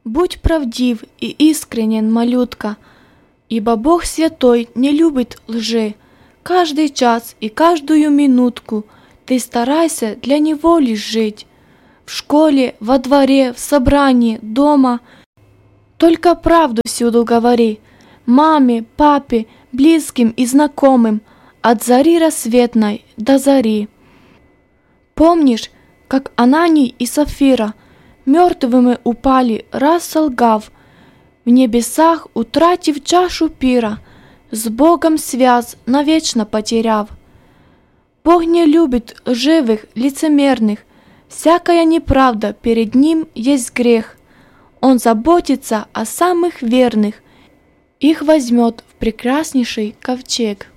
Будь правдив и искренен, малютка, ибо Бог святой не любит лжи. Каждый час и каждую минутку ты старайся для Него лишь жить. В школе, во дворе, в собрании, дома. Только правду всюду говори. Маме, папе, близким и знакомым, от зари рассветной до зари. Помнишь, как Ананий и Сафира мертвыми упали, раз солгав, в небесах утратив чашу пира, с Богом связь навечно потеряв? Бог не любит лживых, лицемерных, всякая неправда перед Ним есть грех. Он заботится о самых верных, их возьмет в прекраснейший ковчег.